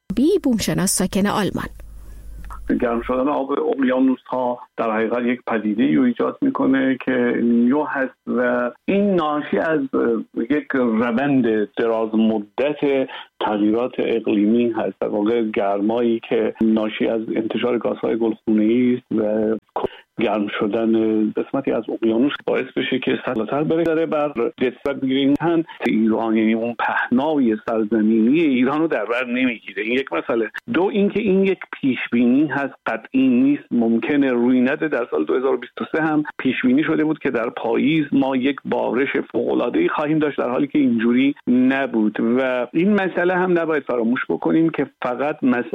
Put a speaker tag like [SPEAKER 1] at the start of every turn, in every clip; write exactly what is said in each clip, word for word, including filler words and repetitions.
[SPEAKER 1] بی بومشناس ساکن آلمان.
[SPEAKER 2] گرم شدن آب اقیانوس ها در حقیقت یک پدیده رو ایجاد میکنه که نیو هست و این ناشی از یک روند دراز مدت تغییرات اقلیمی هست، در واقع گرمایی که ناشی از انتشار گازهای گلخانه‌ای است و گرم شدن قسمتی از اقیانوس باعث بشه که سطح بره بر نسبت بگیریم هم ایران، یعنی اون پهنای سرزمینی ایران رو در بر نمیگیره. این یک مسئله. دو اینکه این یک پیش بینی هست، قطعی نیست، ممکنه روی نده. در سال دو هزار و بیست و سه هم پیش بینی شده بود که در پاییز ما یک بارش فوق‌العاده‌ای خواهیم داشت، در حالی که اینجوری نبود. و این مسئله هم نباید فراموش بکنیم که فقط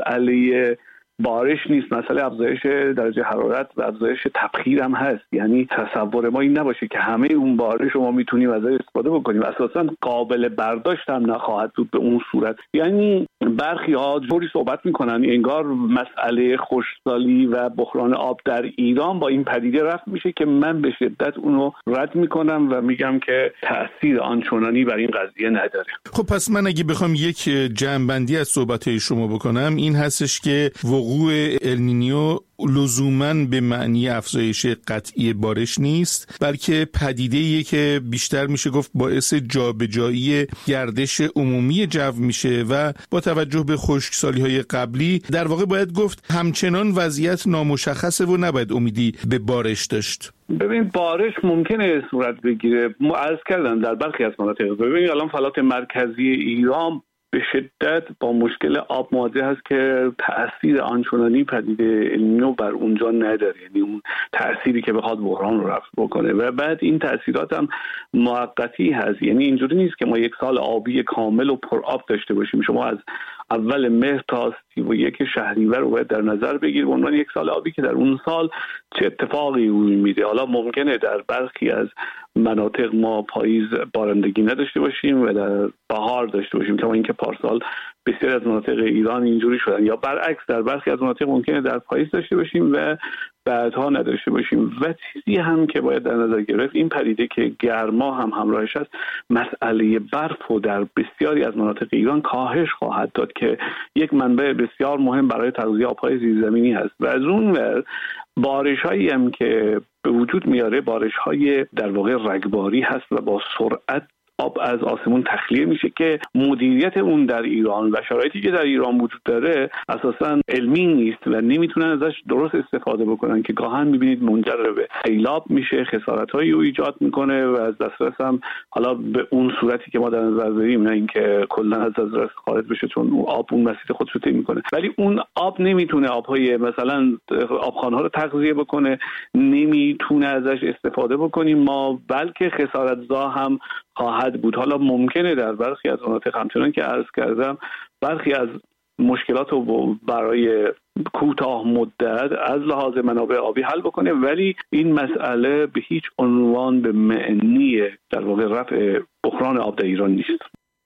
[SPEAKER 2] مسئله بارش نیست، مسئله افزایش درجه حرارت و افزایش تبخیر هم هست. یعنی تصور ما این نباشه که همه اون بارش رو ما میتونیم ازش استفاده بکنیم، اساسا قابل برداشت هم نخواهد بود به اون صورت. یعنی برخی ها جوری صحبت میکنن انگار مسئله خشکسالی و بحران آب در ایران با این پدیده رفت میشه که من به شدت اونو رد میکنم و میگم که تأثیر آنچنانی بر این قضیه نداره.
[SPEAKER 3] خب پس من اگه بخوام یک جمع‌بندی از صحبت‌های شما بکنم این هستش که وقوع النینیو لزوماً به معنی افزایش قطعی بارش نیست، بلکه پدیده‌ایه که بیشتر میشه گفت باعث جابجایی گردش عمومی جو میشه و با توجه به خشکسالی‌های قبلی در واقع باید گفت همچنان وضعیت نامشخصه و نباید امیدی به بارش داشت.
[SPEAKER 2] ببین بارش ممکنه صورت بگیره. ما عرض کردم در برخی از مناطق، ببین الان فلات مرکزی ایران به شدت با مشکل آب مواجه هست که تأثیر آنچنانی پدیده النینیو بر اونجا نداره، یعنی اون تأثیری که بخواد بحران رو رفع بکنه. و بعد این تأثیرات هم موقتی هست، یعنی اینجوری نیست که ما یک سال آبی کامل و پر آب داشته باشیم. شما از اول مهر تا سی و یک شهریور رو باید در نظر بگیر به عنوان یک سال آبی که در اون سال چه اتفاقی روی میده. حالا ممکنه در برخی از مناطق ما پاییز بارندگی نداشته باشیم و در بهار داشته باشیم، کما اینکه پارسال بسیاری از مناطق ایران اینجوری شدن، یا برعکس در برخی از مناطق ممکنه در پاییز داشته باشیم و بعدها نداشته باشیم. و چیزی هم که باید در نظر گرفت این پدیده که گرما هم همراهش است، مسئله برف و در بسیاری از مناطق ایران کاهش خواهد داد که یک منبع بسیار مهم برای تغذیه آبهای زیرزمینی هست. و از اون ور بارش‌هایی هم که به وجود میاره بارش‌های در واقع رگباری هست و با سرعت آب از آسمون تخلیه میشه که مدیریت اون در ایران و شرایطی که در ایران وجود داره اساساً علمی نیست و نمیتونن ازش درست استفاده بکنن که گاهن میبینید منجر به سیلاب میشه، خسارت‌هایی رو ایجاد میکنه و از دسترس هم حالا به اون صورتی که ما در نظر داریم، نه اینکه کلا از دسترس خارج بشه چون اون آب اون مسیر خودش رو طی میکنه، ولی اون آب نمیتونه آبهای مثلا آبخوان‌ها رو تغذیه بکنه، نمیتونه ازش استفاده بکنیم ما، بلکه خسارت‌زا هم خواهد بود. حالا ممکنه در برخی از مناطق همچنان که عرض کردم برخی از مشکلات رو برای کوتاه مدت از لحاظ منابع آبی حل بکنه، ولی این مسئله به هیچ عنوان به معنی در واقع رفع بحران آب در ایران نیست.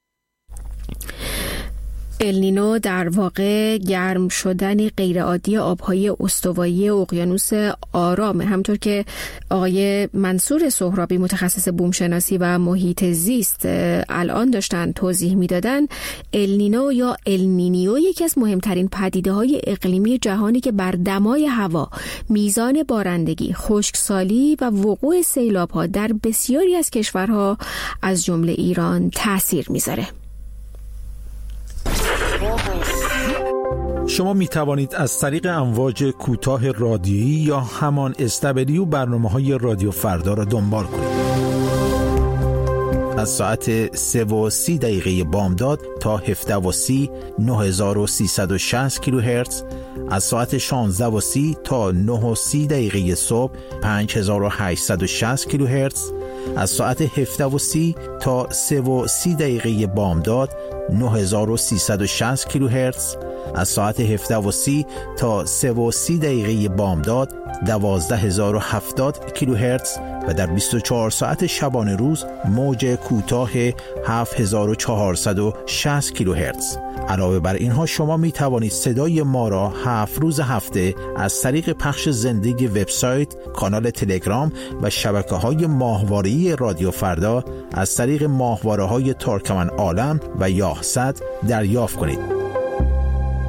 [SPEAKER 1] النینو در واقع گرم شدن غیرعادی آبهای استوایی اقیانوس آرام، همطور که آقای منصور سهرابی متخصص بومشناسی و محیط زیست الان داشتن توضیح میدادن. النینو یا النینیو یکی از مهمترین پدیده‌های اقلیمی جهانی که بر دمای هوا، میزان بارندگی، خشکسالی و وقوع سیلاب‌ها در بسیاری از کشورها از جمله ایران تأثیر میذاره.
[SPEAKER 4] شما می توانید از طریق امواج کوتاه رادیویی یا همان اس دبلیو برنامه‌های رادیو فردا را دنبال کنید. از ساعت سه و سی دقیقه بامداد تا هفده و سی نه هزار و سیصد و شصت کیلوهرتز، از ساعت شانزده و سی تا نه و سی دقیقه صبح پنج هزار و هشتصد و شصت کیلوهرتز، از ساعت هفده و سی تا سه و سی دقیقه بامداد نه هزار و سیصد و شصت کیلوهرتز، از ساعت هفده و سی تا سه و سی دقیقه بامداد دوازده هزار و هفتاد کیلوهرتز و در بیست و چهار ساعت شبانه روز موج کوتاه هفت هزار و چهارصد و شصت کیلوهرتز. علاوه بر اینها شما می توانید صدای ما را هفت روز هفته از طریق پخش زنده وبسایت، کانال تلگرام و شبکه‌های ماهواره‌ای رادیو فردا از طریق ماهواره‌های ترکمن عالم و یاهصد دریافت کنید.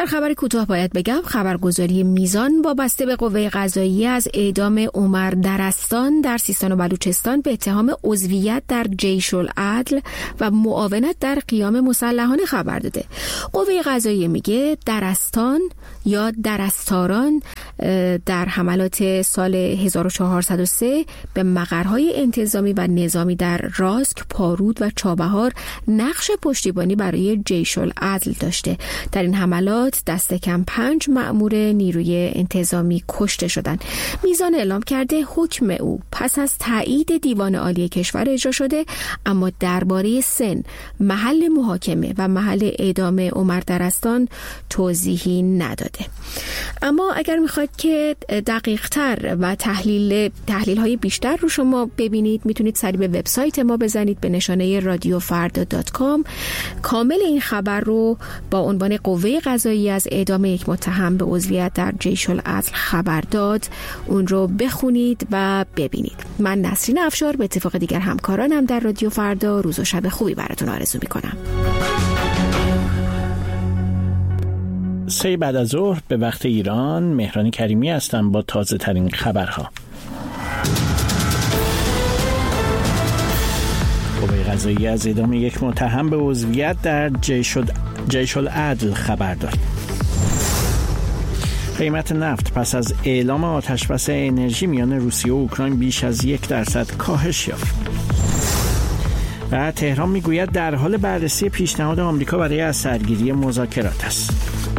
[SPEAKER 1] در خبر کوتاه باید بگم خبرگزاری میزان وابسته به قوه قضاییه از اعدام عمر درستان در سیستان و بلوچستان به اتهام عضویت در جیش العدل و معاونت در قیام مسلحانه خبر داده. قوه قضاییه میگه درستان یا درستاران در حملات سال هزار و چهارصد و سه به مقرهای انتظامی و نظامی در راسک، پارود و چابهار نقش پشتیبانی برای جیش العدل داشته. در این حملات دست کم پنج مأمور نیروی انتظامی کشته شدند. میزان اعلام کرده حکم او پس از تایید دیوان عالی کشور اجرا شده، اما درباره سن، محل محاکمه و محل اعدام عمر درستان توضیحی نداده. اما اگر میخواید که دقیق تر و تحلیل تحلیل های بیشتر رو شما ببینید، میتونید سری به وبسایت ما بزنید به نشانه رادیو فردا دات کام. کامل این خبر رو با عنوان قوه قضاییه از اعدام یک متهم به عضویت در جیش العدل خبر داد، اون رو بخونید و ببینید. من نسرین افشار به اتفاق دیگر همکارانم در رادیو فردا روز و شب خوبی براتون آرزو میکنم.
[SPEAKER 4] سه بعد از ظهر به وقت ایران، مهران کریمی هستم با تازه ترین خبرها. قوه قضاییه از اعدام یک متهم به عضویت در جیش العدل خبر داد. قیمت نفت پس از اعلام آتشبس انرژی میان روسیه و اوکراین بیش از یک درصد کاهش یافت. و تهران میگوید در حال بررسی پیشنهاد آمریکا برای از سرگیری مذاکرات است.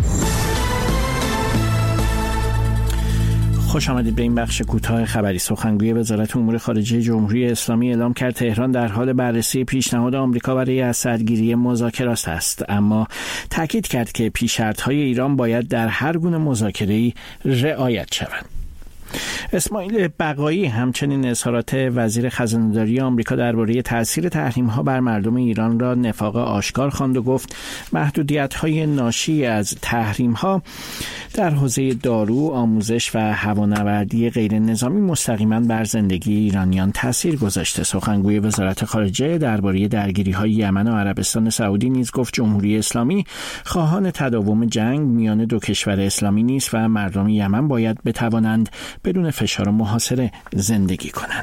[SPEAKER 4] خوش آمدید به این بخش کوتاه خبری. سخنگوی وزارت امور خارجه جمهوری اسلامی اعلام کرد تهران در حال بررسی پیشنهاد آمریکا برای از سرگیری مذاکرات است، اما تاکید کرد که پیش‌شرط‌های ایران باید در هر گونه مذاکره‌ای رعایت شود. اسماعیل بقایی همچنین اظهارات وزیر خزانه‌داری آمریکا درباره تأثیر تحریم‌ها بر مردم ایران را نفاق آشکار خواند و گفت محدودیت‌های ناشی از تحریم‌ها در حوزه دارو، آموزش و هوانوردی غیر نظامی مستقیما بر زندگی ایرانیان تأثیر گذاشته. سخنگوی وزارت خارجه درباره درگیری‌های یمن و عربستان سعودی نیز گفت جمهوری اسلامی خواهان تداوم جنگ میان دو کشور اسلامی نیست و مردم یمن باید بتوانند بدون فشار و محاصره زندگی کنند.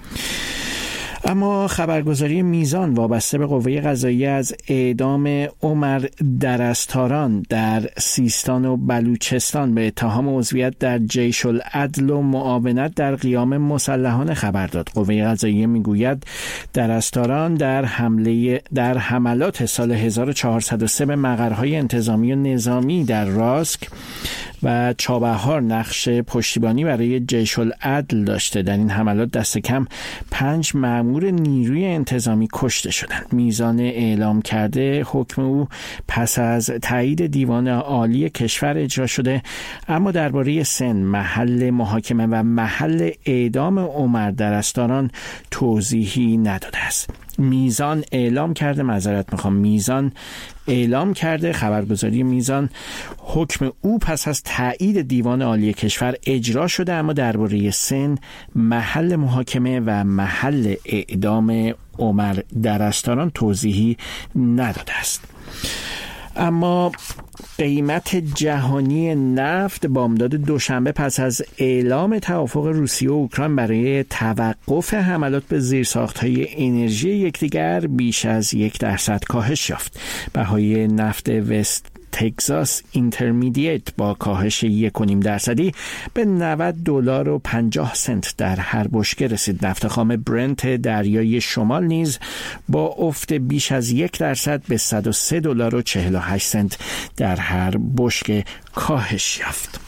[SPEAKER 4] اما خبرگزاری میزان وابسته به قوه قضاییه از اعدام عمر درستاران در سیستان و بلوچستان به اتهام عضویت در جیش العدل و معاونت در قیام مسلحانه خبر داد. قوه قضاییه میگوید درستاران در حمله در حملات سال هزار و چهارصد و سه به مقرهای انتظامی و نظامی در راسک و چابهار نقش پشتیبانی برای جیش العدل داشته. در این حملات دست کم پنج مأمور نیروی انتظامی کشته شدند. میزان اعلام کرده حکم او پس از تایید دیوان عالی کشور اجرا شده، اما درباره سن، محل محاکمه و محل اعدام عمر درستاران توضیحی نداده است. میزان اعلام کرده معذرت میخوام میزان اعلام کرده خبرگزاری میزان حکم او پس از تایید دیوان عالی کشور اجرا شده، اما درباره سن، محل محاکمه و محل اعدام عمر درستاران توضیحی نداده است. اما قیمت جهانی نفت بامداد دوشنبه پس از اعلام توافق روسیه و اوکراین برای توقف حملات به زیرساخت‌های انرژی یکدیگر بیش از یک درصد کاهش یافت. بهای نفت وست تگزاس اینترمدییت با کاهش یک و نیم درصدی به نود دلار و پنجاه سنت در هر بشکه رسید. نفت خام برنت دریای شمال نیز با افت بیش از یک درصد به صد و سه دلار و چهل و هشت سنت در هر بشکه کاهش یافت.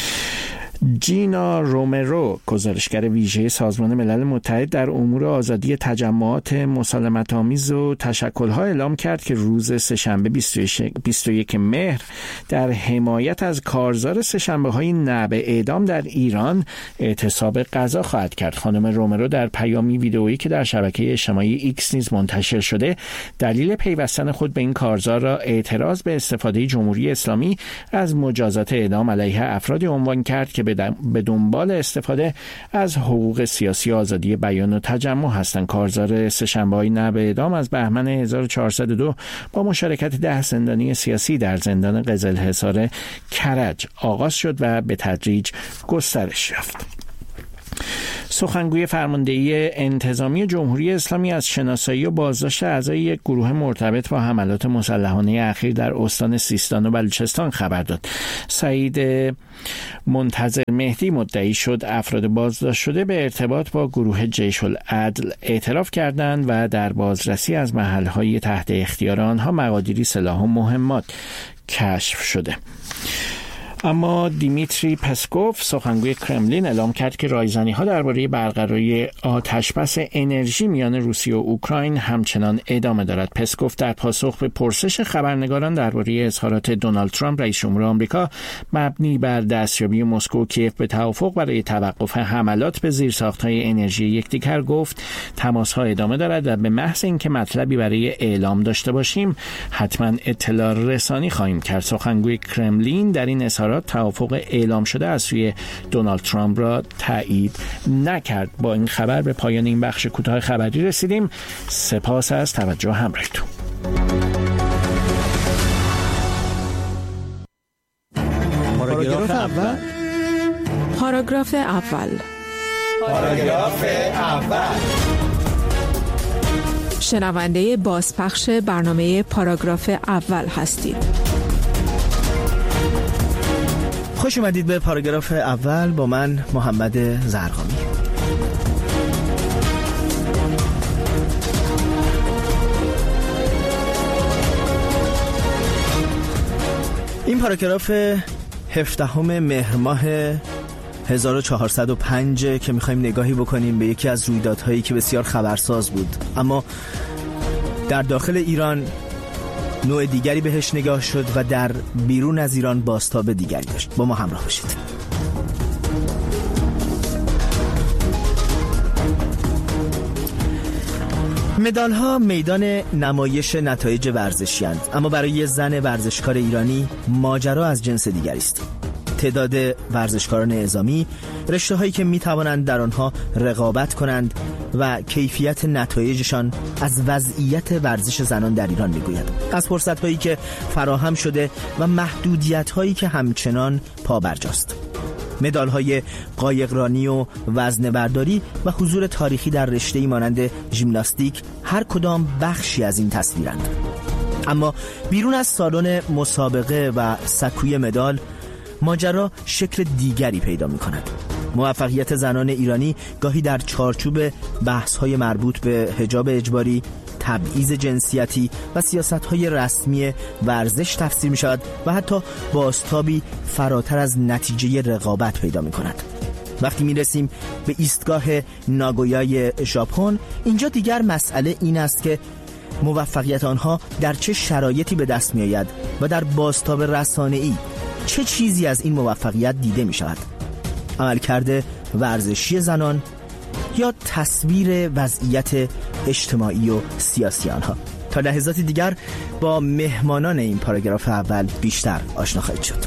[SPEAKER 4] جینا رومرو، گزارشگر ویژه سازمان ملل متحد در امور آزادی تجمعات مسالمت‌آمیز و تشکل‌ها اعلام کرد که روز سه‌شنبه بیست و یکم مهر در حمایت از کارزار سه‌شنبه‌های نه به اعدام در ایران اعتصاب غذا خواهد کرد. خانم رومرو در پیامی ویدئویی که در شبکه اجتماعی ایکس نیز منتشر شده، دلیل پیوستن خود به این کارزار را اعتراض به استفاده جمهوری اسلامی از مجازات اعدام علیه افرادی عنوان کرد که به
[SPEAKER 5] به دنبال استفاده از حقوق سیاسی آزادی بیان و تجمع هستند. کارزار سه‌شنبه‌ای نه به اعدام از بهمن هزار و چهارصد و دو با مشارکت ده زندانی سیاسی در زندان قزلحصار کرج آغاز شد و به تدریج گسترش یافت. سخنگوی فرماندهی انتظامی جمهوری اسلامی از شناسایی و بازداشت اعضای یک گروه مرتبط با حملات مسلحانه اخیر در استان سیستان و بلوچستان خبر داد. سعید منتظر مهدی مدعی شد افراد بازداشت شده به ارتباط با گروه جیش العدل اعتراف کردند و در بازرسی از محلهای تحت اختیار آنها مقادیری سلاح و مهمات کشف شده. اما دیمیتری پسکوف سخنگوی کرملین اعلام کرد که رایزنی‌ها درباره برقراری آتشبس انرژی میان روسیه و اوکراین همچنان ادامه دارد. پسکوف در پاسخ به پرسش خبرنگاران درباره اظهارات دونالد ترامپ رئیس جمهور آمریکا مبنی بر دستیابی مسکو و کیف به توافق برای توقف حملات به زیرساخت‌های انرژی یکدیگر گفت تماس‌ها ادامه دارد و به محض اینکه مطلبی برای اعلام داشته باشیم حتما اطلاع رسانی خواهیم کرد. سخنگوی کرملین در این اظهارات توافق اعلام شده از سوی دونالد ترامپ را تایید نکرد. با این خبر به پایان این بخش کوتاه خبری رسیدیم. سپاس از توجه همراهتون.
[SPEAKER 6] پاراگراف اول
[SPEAKER 1] پاراگراف اول
[SPEAKER 6] پاراگراف اول
[SPEAKER 1] شنونده بازپخش برنامه پاراگراف اول هستید.
[SPEAKER 6] خوش اومدید به پاراگراف اول با من محمد زرقامی. این پاراگراف هفدهم مهر ماه هزار و چهارصد و پنج که میخوایم نگاهی بکنیم به یکی از رویدادهایی که بسیار خبرساز بود اما در داخل ایران نوع دیگری بهش نگاه شد و در بیرون از ایران بازتاب دیگری داشت. با ما همراه باشید. مدال ها میدان نمایش نتایج ورزشی اند، اما برای زن ورزشکار ایرانی ماجرا از جنس دیگری است. تعداد ورزشکاران نظامی، رشته هایی که می توانند در آنها رقابت کنند و کیفیت نتایجشان از وضعیت ورزش زنان در ایران میگوید. از فرصت هایی که فراهم شده و محدودیت هایی که همچنان پابرجاست. مدال های قایقرانی و وزنه برداری و حضور تاریخی در رشته‌ای مانند ژیمناستیک هر کدام بخشی از این تصویرند. اما بیرون از سالن مسابقه و سکوی مدال ماجرا شکل دیگری پیدا می کند. موفقیت زنان ایرانی گاهی در چارچوب بحث‌های مربوط به حجاب اجباری، تبعیض جنسیتی و سیاست‌های رسمی ورزش تفسیر می شود و حتی بازتابی فراتر از نتیجه رقابت پیدا می کند. وقتی می رسیم به ایستگاه ناگویای ژاپن، اینجا دیگر مسئله این است که موفقیت آنها در چه شرایطی به دست می آید و در بازتاب رسانه‌ای چه چیزی از این موفقیت دیده می شود. عملکرد ورزشی زنان یا تصویر وضعیت اجتماعی و سیاسی آنها. تا لحظاتی دیگر با مهمانان این پاراگراف اول بیشتر آشنا خواهید شد.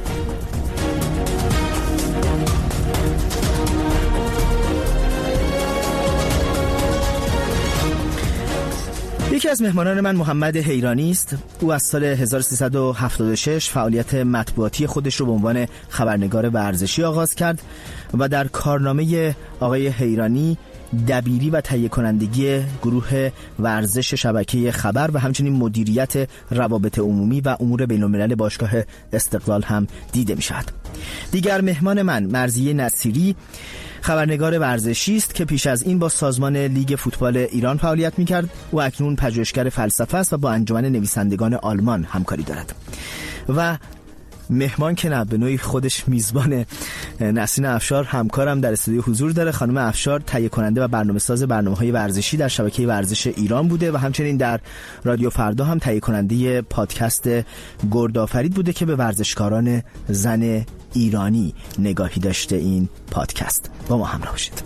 [SPEAKER 6] یکی از مهمانان من محمد حیرانی است. او از سال هزار و سیصد و هفتاد و شش فعالیت مطبوعاتی خودش رو به عنوان خبرنگار ورزشی آغاز کرد و در کارنامه آقای حیرانی دبیری و تهیه کنندگی گروه ورزش شبکه خبر و همچنین مدیریت روابط عمومی و امور بین‌الملل باشگاه استقلال هم دیده می شود. دیگر مهمان من مرضیه نصیری خبرنگار ورزشی است که پیش از این با سازمان لیگ فوتبال ایران فعالیت می‌کرد و اکنون پژوهشگر فلسفه است و با انجمن نویسندگان آلمان همکاری دارد. و مهمان که نه، به نوعی خودش میزبان، نسرین افشار همکارم در استودیو حضور داره. خانم افشار تهیه کننده و برنامه‌ساز برنامه‌های ورزشی در شبکه ورزش ایران بوده و همچنین در رادیو فردا هم تهیه کننده پادکست گردآفرید بوده که به ورزشکاران زن ایرانی نگاهی داشته. این پادکست با ما همراه باشید.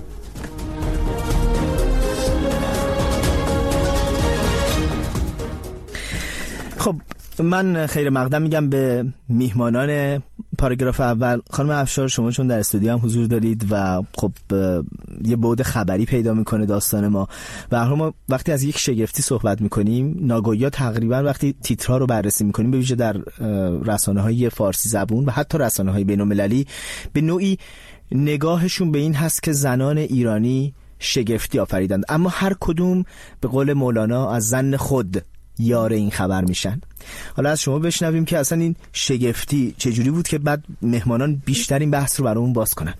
[SPEAKER 6] خب من خیر مقدم میگم به میهمانان پاراگراف اول خانم افشار، شما چون در استودیو هم حضور دارید و خب یه بعد خبری پیدا میکنه داستان ما و ما وقتی از یک شگفتی صحبت میکنیم ناگویا تقریبا وقتی تیترها رو بررسی میکنیم به ویژه در رسانه‌های فارسی زبون و حتی رسانه‌های بین‌المللی به نوعی نگاهشون به این هست که زنان ایرانی شگفتی آفریدند، اما هر کدوم به قول مولانا از ظن خود یار این خبر میشن. حالا از شما بشنویم که اصلا این شگفتی چجوری بود که بعد مهمانان بیشتر این بحث رو برامون باز کنن.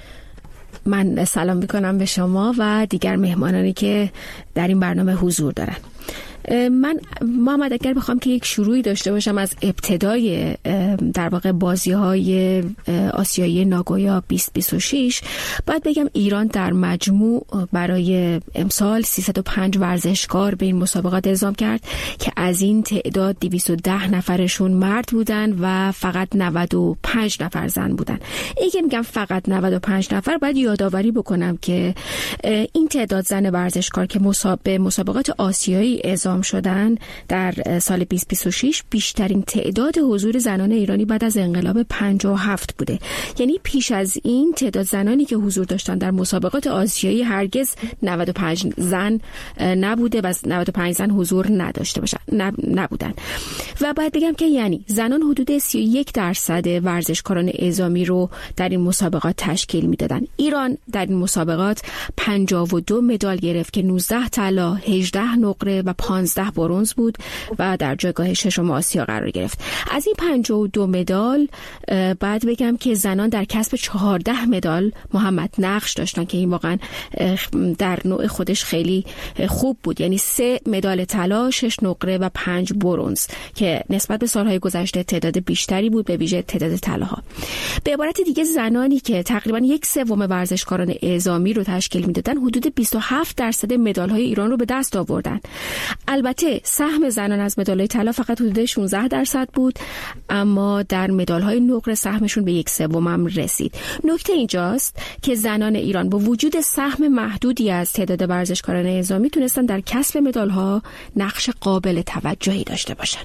[SPEAKER 1] من سلام میکنم به شما و دیگر مهمانانی که در این برنامه حضور دارن. من محمد اگر بخوام که یک شروعی داشته باشم از ابتدای در واقع بازی‌های آسیایی ناگویا بیست بیست و شش، باید بگم ایران در مجموع برای امسال سیصد و پنج ورزشکار به این مسابقات اعزام کرد که از این تعداد دویست و ده نفرشون مرد بودن و فقط نود و پنج نفر زن بودن. اگه میگم فقط نود و پنج نفر، باید یادآوری بکنم که این تعداد زن ورزشکار که مسابقه مسابقات آسیایی اعزام شدن در سال بیست بیست و شش بیشترین تعداد حضور زنان ایرانی بعد از انقلاب پنجاه و هفت بوده. یعنی پیش از این تعداد زنانی که حضور داشتن در مسابقات آسیایی هرگز نود و پنج زن نبوده و نود و پنج زن حضور نداشته باشن نبودن. و بعد بگم که یعنی زنان حدود سی و یک درصد ورزشکاران اعزامی رو در این مسابقات تشکیل میدادن. ایران در این مسابقات پنجاه و دو مدال گرفت که نوزده طلا، هجده نقره و پانزده برنز بود و در جایگاه ششم آسیا قرار گرفت. از این پنجاه و دو مدال بعد بگم که زنان در کسب چهارده مدال محمد نقش داشتن که این واقعا در نوع خودش خیلی خوب بود. یعنی سه مدال طلا، شش نقره و پنج برنز که نسبت به سالهای گذشته تعداد بیشتری بود، به ویژه تعداد طلاها. به عبارت دیگه زنانی که تقریبا یک سوم ورزشکاران اعزامی رو تشکیل میدادن حدود بیست و هفت درصد مدال‌های ایران رو به دست آوردن. البته سهم زنان از مدال‌های طلا فقط حدود شانزده درصد بود، اما در مدال‌های نقره سهمشون به یک سوم هم رسید. نکته اینجاست که زنان ایران با وجود سهم محدودی از تعداد ورزشکاران اعزامی تونستن در کسب مدال‌ها نقش قابل توجهی داشته باشن.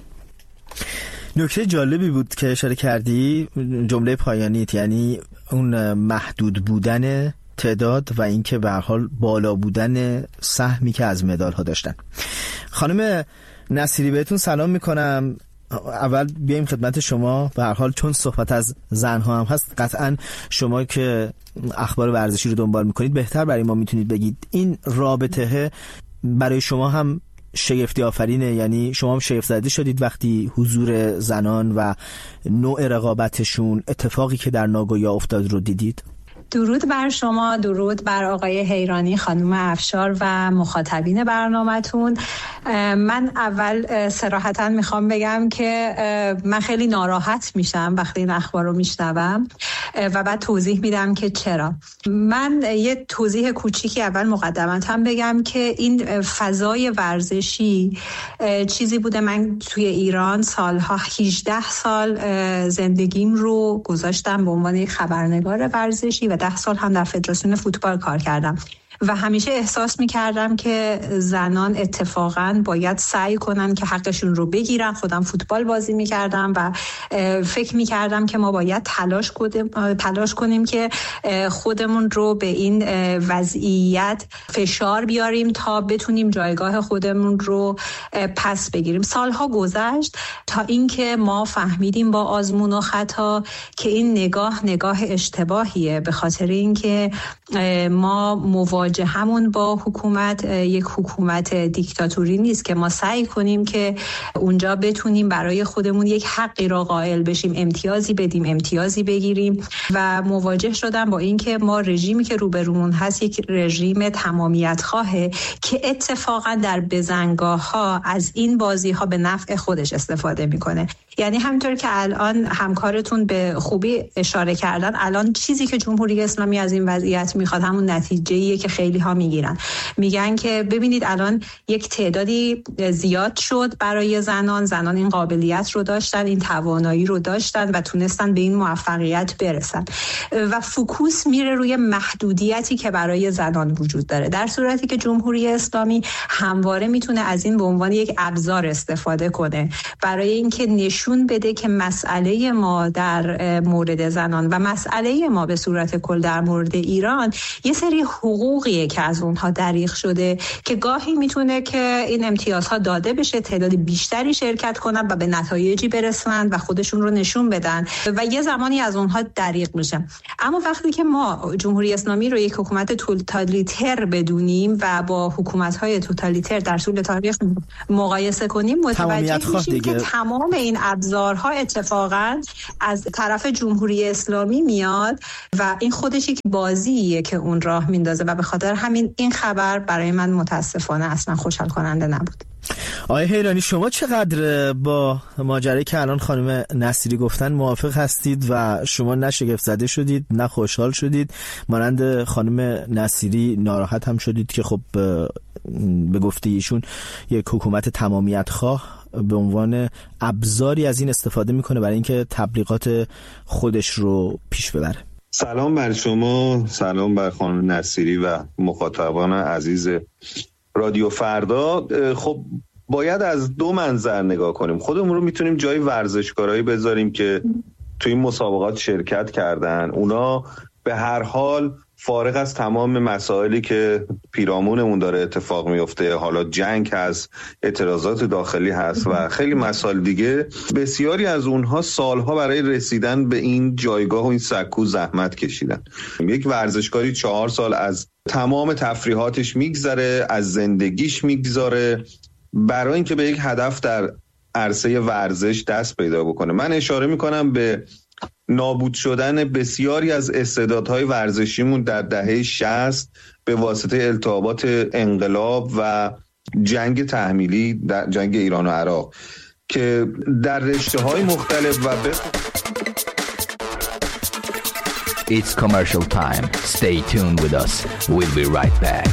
[SPEAKER 6] نکته جالبی بود که اشاره کردی، جمله پایانیت، یعنی اون محدود بودن تعداد و اینکه به هر حال بالا بودن سهمی که از مدال ها داشتن. خانم نصیری بهتون سلام میکنم. اول بیایم خدمت شما. به هر حال چون صحبت از زن ها هم هست، قطعا شما که اخبار ورزشی رو دنبال میکنید بهتر برای ما میتونید بگید این رابطه برای شما هم شگفتی آفرینه؟ یعنی شما هم شگفت زده شدید وقتی حضور زنان و نوع رقابتشون، اتفاقی که در ناگویا افتاد رو دیدید؟
[SPEAKER 7] درود بر شما، درود بر آقای حیرانی، خانم افشار و مخاطبین برنامه‌تون. من اول صراحتاً میخوام بگم که من خیلی ناراحت میشم وقتی این اخبار رو میشنوم و بعد توضیح میدم که چرا. من یه توضیح کوچیکی اول مقدمتاً بگم که این فضای ورزشی چیزی بوده. من توی ایران سالها هجده سال زندگیم رو گذاشتم به عنوان یک خبرنگار ورزشی و ده سال هم در فدراسیون فوتبال کار کردم و همیشه احساس می‌کردم که زنان اتفاقاً باید سعی کنن که حقشون رو بگیرن. خودم فوتبال بازی می‌کردم و فکر می‌کردم که ما باید تلاش کنیم تلاش کنیم که خودمون رو به این وضعیت فشار بیاریم تا بتونیم جایگاه خودمون رو پس بگیریم. سالها گذشت تا اینکه ما فهمیدیم با آزمون و خطا که این نگاه نگاه اشتباهیه، به خاطر اینکه ما مواجه همون با حکومت یک حکومت دیکتاتوری نیست که ما سعی کنیم که اونجا بتونیم برای خودمون یک حقی را قائل بشیم، امتیازی بدیم، امتیازی بگیریم. و مواجه شدم با این که ما رژیمی که روبرومون هست یک رژیم تمامیت خواهه که اتفاقا در بزنگاه ها از این بازی ها به نفع خودش استفاده میکنه. یعنی همینطور که الان همکارتون به خوبی اشاره کردن، الان چیزی که جمهوری اسلامی از این وضعیت میخواد همون نتیجه‌ایه که خیلی ها میگیرن. میگن که ببینید الان یک تعدادی زیاد شد برای زنان، زنان این قابلیت رو داشتن، این توانایی رو داشتن و تونستن به این موفقیت برسن و فوکوس میره روی محدودیتی که برای زنان وجود داره، در صورتی که جمهوری اسلامی همواره میتونه از این به عنوان یک ابزار استفاده کنه برای اینکه نشون بده که مسئله ما در مورد زنان و مسئله ما به صورت کل در مورد ایران یه سری حقوقیه که از اونها دریغ شده که گاهی میتونه که این امتیازها داده بشه، تعداد بیشتری شرکت کنن و به نتایجی برسن و خودشون رو نشون بدن و یه زمانی از اونها دریغ میشه. اما وقتی که ما جمهوری اسلامی رو یک حکومت توتالیتر بدونیم و با حکومت‌های توتالیتر در طول تاریخ مقایسه کنیم، متوجه میشیم که تمام این ابزارها اتفاقاً از طرف جمهوری اسلامی میاد و این خودش یک بازیه که اون راه میندازه و به خاطر همین این خبر برای من متاسفانه اصلا خوشحال کننده نبود.
[SPEAKER 6] آقای حیرانی، شما چقدر با ماجرایی که الان خانم نصیری گفتن موافق هستید و شما نه شگفت زده شدید نه خوشحال شدید، مانند خانم نصیری ناراحت هم شدید که خب به گفته ایشون یک حکومت تمامیت خواه به عنوان ابزاری از این استفاده میکنه برای اینکه تبلیغات خودش رو پیش ببره؟
[SPEAKER 8] سلام بر شما، سلام بر خانم نصیری و مخاطبان عزیز رادیو فردا. خب باید از دو منظر نگاه کنیم. خودمون رو میتونیم جای ورزشکارایی بذاریم که توی این مسابقات شرکت کردن، اونا به هر حال فارغ از تمام مسائلی که پیرامونمون داره اتفاق میفته، حالا جنگ هست، اعتراضات داخلی هست و خیلی مسائل دیگه، بسیاری از اونها سالها برای رسیدن به این جایگاه و این سکو زحمت کشیدن. یک ورزشکاری چهار سال از تمام تفریحاتش میگذره، از زندگیش میگذاره برای اینکه به یک هدف در عرصه ورزش دست پیدا بکنه. من اشاره میکنم به نابود شدن بسیاری از استعدادهای ورزشیمون در دهه شصت به واسطه التهابات انقلاب و جنگ تحمیلی، در جنگ ایران و عراق که در رشته‌های مختلف و به
[SPEAKER 9] It's commercial time. Stay tuned with us. We'll be right back.